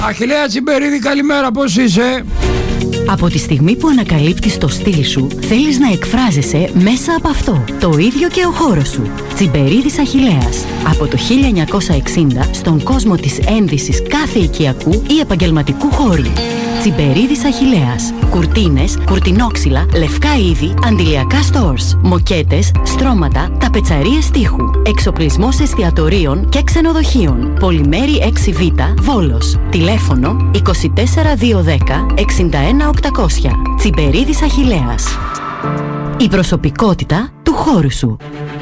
Αχιλλέα Τσιμπερίδη, καλημέρα, πώς είσαι? Από τη στιγμή που ανακαλύπτεις το στυλ σου, θέλεις να εκφράζεσαι μέσα από αυτό. Το ίδιο και ο χώρος σου. Τσιμπερίδης Αχιλλέας. Από το 1960 στον κόσμο της ένδυσης κάθε οικιακού ή επαγγελματικού χώρου. Τσιμπερίδης Αχιλλέας. Κουρτίνες, κουρτινόξυλα, λευκά είδη, αντιλιακά stores, μοκέτες, στρώματα, ταπετσαρίες τείχου, εξοπλισμός εστιατορίων και ξενοδοχείων. Πολυμέρη 6Β, Βόλος. Τηλέφωνο 24210 61800. Τσιμπερίδης Αχιλλέας. Η προσωπικότητα του χώρου σου.